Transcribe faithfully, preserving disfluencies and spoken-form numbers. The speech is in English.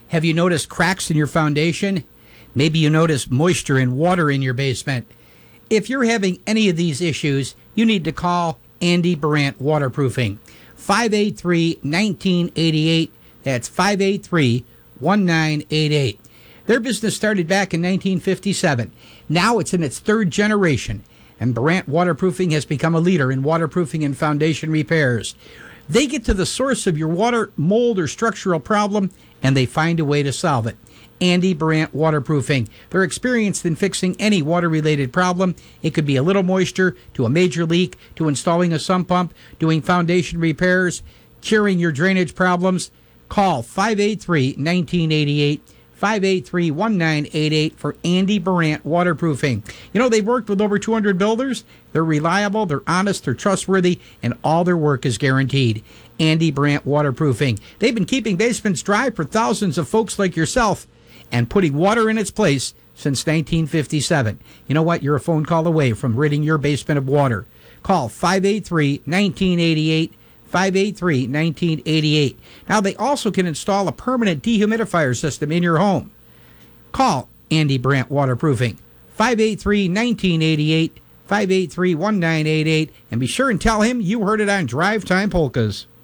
Have you noticed cracks in your foundation? Maybe you notice moisture and water in your basement. If you're having any of these issues, you need to call Andy Brandt Waterproofing. five eight three, one nine eight eight. That's five eight three, one nine eight eight. Their business started back in nineteen fifty-seven. Now it's in its third generation, and Brandt Waterproofing has become a leader in waterproofing and foundation repairs. They get to the source of your water, mold, or structural problem, and they find a way to solve it. Andy Brandt Waterproofing. They're experienced in fixing any water-related problem. It could be a little moisture, to a major leak, to installing a sump pump, doing foundation repairs, curing your drainage problems. Call five eight three, one nine eight eight, five eight three, one nine eight eight for Andy Brandt Waterproofing. You know, they've worked with over two hundred builders. They're reliable, they're honest, they're trustworthy, and all their work is guaranteed. Andy Brandt Waterproofing. They've been keeping basements dry for thousands of folks like yourself and putting water in its place since nineteen fifty-seven. You know what? You're a phone call away from ridding your basement of water. Call five eight three, one nine eight eight, five eight three, one nine eight eight. Now, they also can install a permanent dehumidifier system in your home. Call Andy Brandt Waterproofing, five eight three, one nine eight eight, five eight three, one nine eight eight, and be sure and tell him you heard it on Drive Time Polkas.